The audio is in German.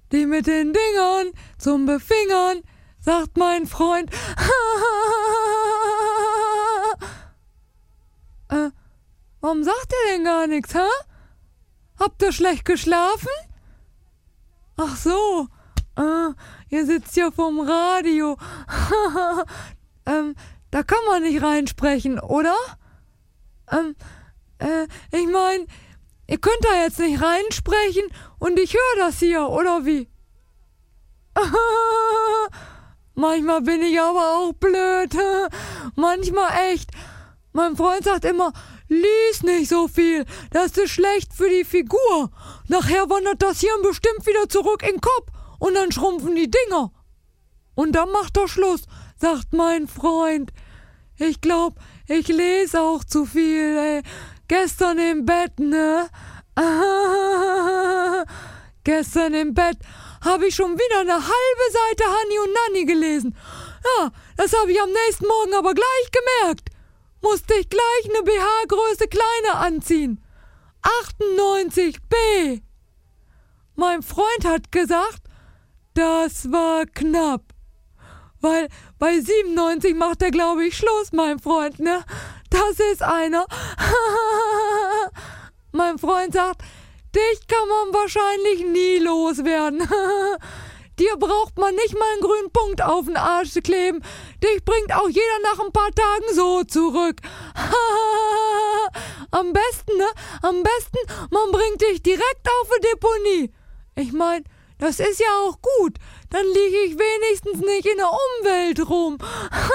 die mit den Dingern zum Befingern, sagt mein Freund. Warum sagt ihr denn gar nichts, hä? Habt ihr schlecht geschlafen? Ach so, ihr sitzt ja vorm Radio. Da kann man nicht reinsprechen, oder? Ich mein, ihr könnt da jetzt nicht reinsprechen und ich höre das hier, oder wie? Manchmal bin ich aber auch blöd. Manchmal echt. Mein Freund sagt immer, lies nicht so viel, das ist schlecht für die Figur. Nachher wandert das Hirn bestimmt wieder zurück in den Kopf und dann schrumpfen die Dinger. Und dann macht er Schluss, sagt mein Freund. Ich glaub, ich lese auch zu viel, ey. Gestern im Bett, ne? Gestern im Bett habe ich schon wieder eine halbe Seite Hanni und Nanni gelesen. Ja, das habe ich am nächsten Morgen aber gleich gemerkt. Musste ich gleich eine BH-Größe kleiner anziehen. 98b. Mein Freund hat gesagt, das war knapp. Weil bei 97 macht er, glaube ich, Schluss, mein Freund, ne? Das ist einer. Mein Freund sagt, dich kann man wahrscheinlich nie loswerden. Dir braucht man nicht mal einen grünen Punkt auf den Arsch zu kleben. Dich bringt auch jeder nach ein paar Tagen so zurück. Am besten, ne? Am besten, man bringt dich direkt auf die Deponie. Ich mein, das ist ja auch gut. Dann liege ich wenigstens nicht in der Umwelt rum.